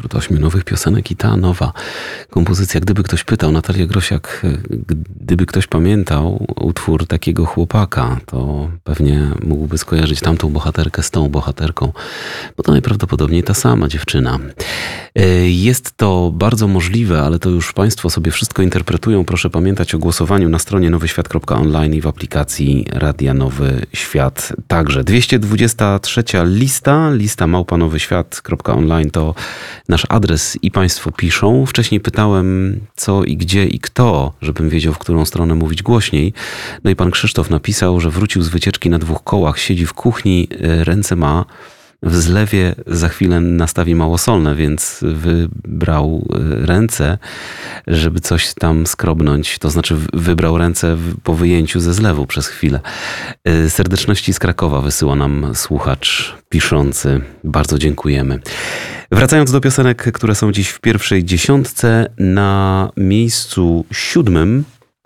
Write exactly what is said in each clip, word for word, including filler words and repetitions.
wśród ośmiu nowych piosenek i ta nowa kompozycja. Gdyby ktoś pytał, Natalia Grosiak, gdyby ktoś pamiętał utwór Takiego chłopaka, to pewnie mógłby skojarzyć tamtą bohaterkę z tą bohaterką, bo to najprawdopodobniej ta sama dziewczyna. Jest to bardzo możliwe, ale to już Państwo sobie wszystko interpretują. Proszę pamiętać o głosowaniu na stronie nowy świat kropka online i w aplikacji Radia Nowy Świat. Także dwieście dwudziesta trzecia lista, lista małpa nowy świat kropka online to nasz adres i Państwo piszą. Wcześniej pytałem co i gdzie i kto, żebym wiedział, w którą stronę mówić głośniej. No i pan Krzysztof napisał, że wrócił z wycieczki na dwóch kołach, siedzi w kuchni, ręce ma w zlewie, za chwilę nastawi małosolne, więc wybrał ręce, żeby coś tam skrobnąć. To znaczy wybrał ręce po wyjęciu ze zlewu przez chwilę. Serdeczności z Krakowa wysyła nam słuchacz piszący. Bardzo dziękujemy. Wracając do piosenek, które są dziś w pierwszej dziesiątce, na miejscu siódmym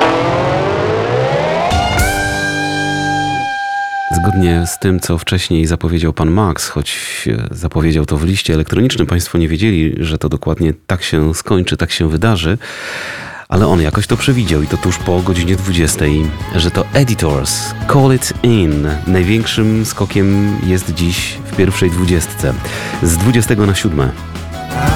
zgodnie z tym, co wcześniej zapowiedział pan Max, choć zapowiedział to w liście elektronicznym, Państwo nie wiedzieli, że to dokładnie tak się skończy, tak się wydarzy, ale on jakoś to przewidział i to tuż po godzinie dwudziestej, że to Editors, Call It In, największym skokiem jest dziś w pierwszej dwudziestce, z dwudziestego na siódme.